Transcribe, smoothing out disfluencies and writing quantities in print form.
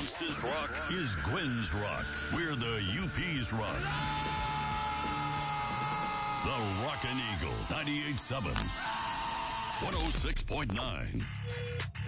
Bronx's rock is Gwen's rock. We're the UP's rock. The Rockin' Eagle, 98.7, 106.9.